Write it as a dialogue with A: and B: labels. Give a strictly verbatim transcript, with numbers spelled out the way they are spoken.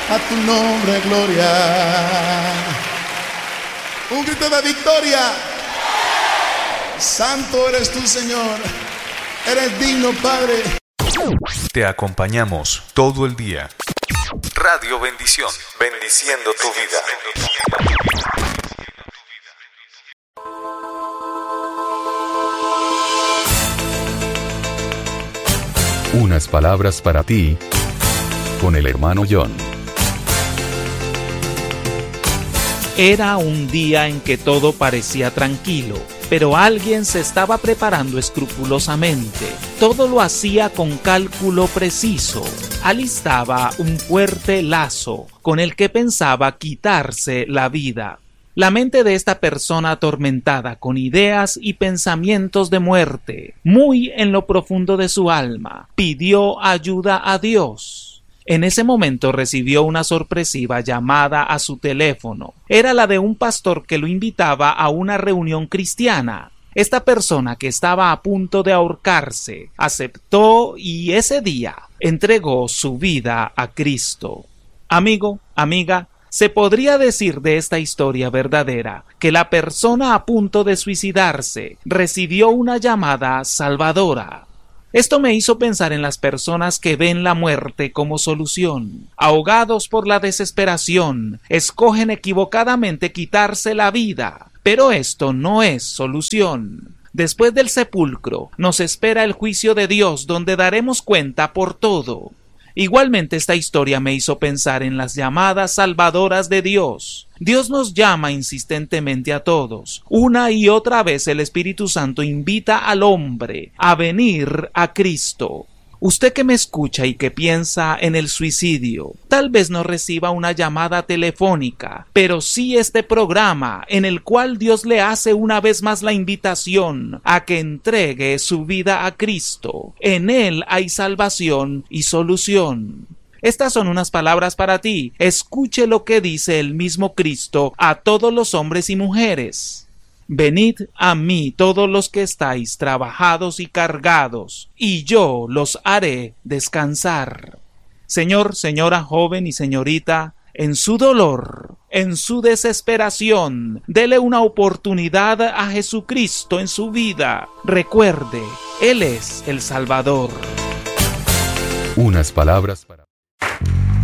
A: a tu nombre, gloria. Un grito de victoria. Santo eres tú, Señor. Eres digno, Padre.
B: Te acompañamos todo el día. Radio Bendición, bendiciendo tu vida.
C: Unas palabras para ti, con el hermano John.
D: Era un día en que todo parecía tranquilo, pero alguien se estaba preparando escrupulosamente. Todo lo hacía con cálculo preciso. Alistaba un fuerte lazo con el que pensaba quitarse la vida. La mente de esta persona atormentada con ideas y pensamientos de muerte, muy en lo profundo de su alma, pidió ayuda a Dios. En ese momento recibió una sorpresiva llamada a su teléfono. Era la de un pastor que lo invitaba a una reunión cristiana. Esta persona, que estaba a punto de ahorcarse, aceptó y ese día entregó su vida a Cristo. Amigo, amiga, se podría decir de esta historia verdadera que la persona a punto de suicidarse recibió una llamada salvadora. Esto me hizo pensar en las personas que ven la muerte como solución. Ahogados por la desesperación, escogen equivocadamente quitarse la vida. Pero esto no es solución. Después del sepulcro, nos espera el juicio de Dios, donde daremos cuenta por todo. Igualmente, esta historia me hizo pensar en las llamadas salvadoras de Dios. Dios nos llama insistentemente a todos. Una y otra vez el Espíritu Santo invita al hombre a venir a Cristo. Usted que me escucha y que piensa en el suicidio, tal vez no reciba una llamada telefónica, pero sí este programa en el cual Dios le hace una vez más la invitación a que entregue su vida a Cristo. En Él hay salvación y solución. Estas son unas palabras para ti. Escuche lo que dice el mismo Cristo a todos los hombres y mujeres. Venid a mí todos los que estáis trabajados y cargados, y yo los haré descansar. Señor, señora joven y señorita, en su dolor, en su desesperación, dele una oportunidad a Jesucristo en su vida. Recuerde, Él es el Salvador.
C: Unas palabras para